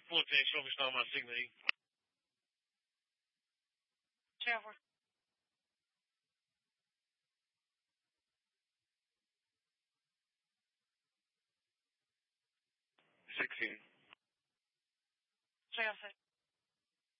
14, show me start my signal. 304. 16. 306.